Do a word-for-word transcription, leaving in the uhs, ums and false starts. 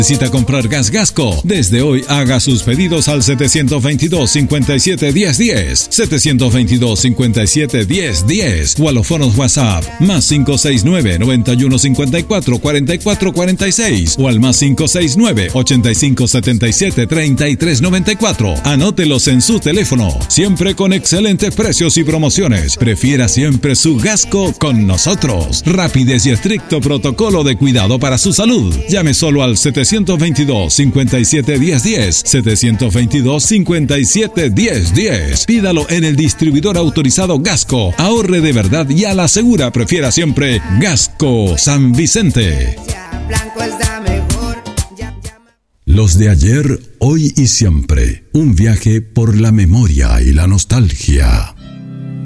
Necesita comprar gas Gasco. Desde hoy haga sus pedidos al setecientos veintidós, cincuenta y siete, diez, diez. setecientos veintidós, cincuenta y siete, diez, diez. O a los fonos WhatsApp más cinco seis nueve, noventa y uno cincuenta y cuatro, cuarenta y cuatro cuarenta y seis. O al más cinco seis nueve, ochenta y cinco setenta y siete, treinta y tres noventa y cuatro. Anótelos en su teléfono. Siempre con excelentes precios y promociones. Prefiera siempre su Gasco con nosotros. Rapidez y estricto protocolo de cuidado para su salud. Llame solo al setecientos veintidós, cincuenta y siete, diez, diez. setecientos veintidós, cincuenta y siete, diez, diez. Pídalo en el distribuidor autorizado Gasco. Ahorre de verdad y a la segura. Prefiera siempre Gasco San Vicente. Los de ayer, hoy y siempre. Un viaje por la memoria y la nostalgia.